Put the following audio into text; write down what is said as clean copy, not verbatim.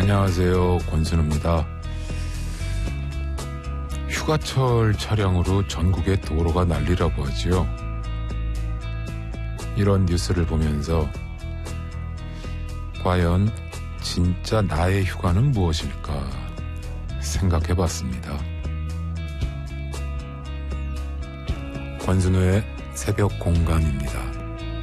안녕하세요. 권순우입니다. 휴가철 차량으로 전국의 도로가 난리라고 하지요. 이런 뉴스를 보면서 과연 진짜 나의 휴가는 무엇일까 생각해 봤습니다. 권순우의 새벽 공감입니다.